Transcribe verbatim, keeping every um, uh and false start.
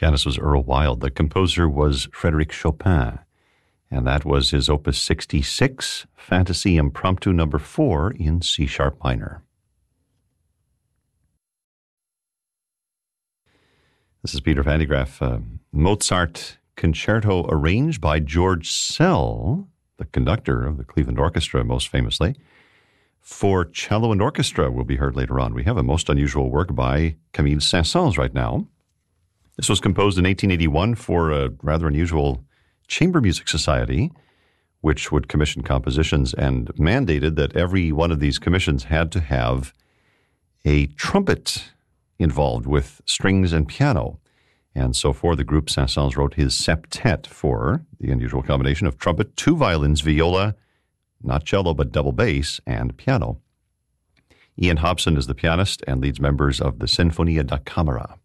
Pianist was Earl Wild. The composer was Frédéric Chopin, and that was his Opus sixty-six, Fantasy Impromptu number four in C-sharp minor. This is Peter Van de Graaff. Uh, Mozart Concerto arranged by George Szell, the conductor of the Cleveland Orchestra most famously, for cello and orchestra will be heard later on. We have a most unusual work by Camille Saint-Saëns right now. This was composed in eighteen eighty-one for a rather unusual chamber music society, which would commission compositions and mandated that every one of these commissions had to have a trumpet involved with strings and piano. And so for the group, Saint-Saëns wrote his septet for the unusual combination of trumpet, two violins, viola, not cello, but double bass, and piano. Ian Hobson is the pianist and leads members of the Sinfonia da Camera.